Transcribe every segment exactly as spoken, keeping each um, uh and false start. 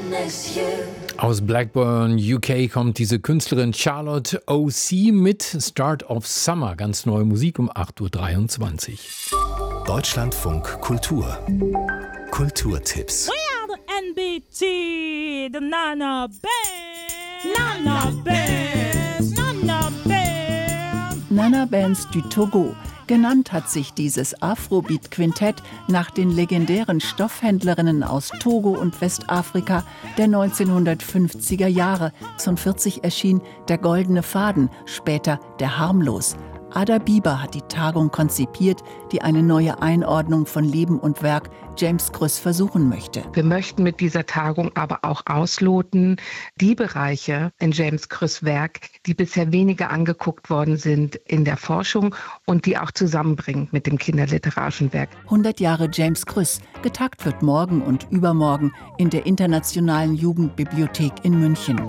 Aus Blackburn, U K, kommt diese Künstlerin Charlotte O C mit Start of Summer. Ganz neue Musik um acht Uhr dreiundzwanzig. Deutschlandfunk Kultur. Kulturtipps. We are the N B T, the Nana Band. Nana Bands, Nana Band. Nana Bands du Togo. Genannt hat sich dieses Afrobeat-Quintett nach den legendären Stoffhändlerinnen aus Togo und Westafrika der neunzehnhundertfünfziger Jahre. neunzehnhundertvierzig erschien Der Goldene Faden, später Der Harmlos. Ada Bieber hat die Tagung konzipiert, die eine neue Einordnung von Leben und Werk James Krüss versuchen möchte. Wir möchten mit dieser Tagung aber auch ausloten, die Bereiche in James Krüss' Werk, die bisher weniger angeguckt worden sind in der Forschung und die auch zusammenbringen mit dem kinderliterarischen Werk. hundert Jahre James Krüss. Getagt wird morgen und übermorgen in der Internationalen Jugendbibliothek in München.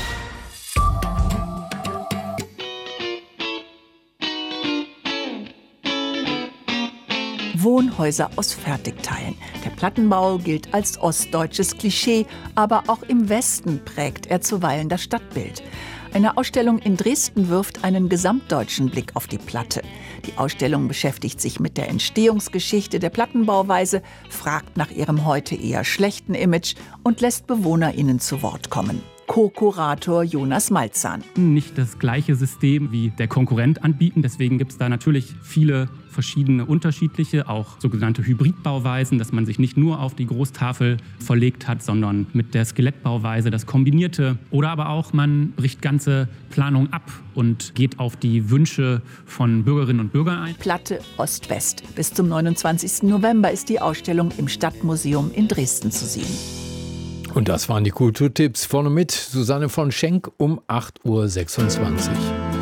Wohnhäuser aus Fertigteilen. Der Plattenbau gilt als ostdeutsches Klischee, aber auch im Westen prägt er zuweilen das Stadtbild. Eine Ausstellung in Dresden wirft einen gesamtdeutschen Blick auf die Platte. Die Ausstellung beschäftigt sich mit der Entstehungsgeschichte der Plattenbauweise, fragt nach ihrem heute eher schlechten Image und lässt BewohnerInnen zu Wort kommen. Co-Kurator Jonas Malzahn. Nicht das gleiche System wie der Konkurrent anbieten, deswegen gibt es da natürlich viele verschiedene unterschiedliche, auch sogenannte Hybridbauweisen, dass man sich nicht nur auf die Großtafel verlegt hat, sondern mit der Skelettbauweise das kombinierte. Oder aber auch, man bricht ganze Planung ab und geht auf die Wünsche von Bürgerinnen und Bürgern ein. Platte Ost-West. Bis zum neunundzwanzigsten November ist die Ausstellung im Stadtmuseum in Dresden zu sehen. Und das waren die Kulturtipps. Vorne mit Susanne von Schenk um acht Uhr sechsundzwanzig.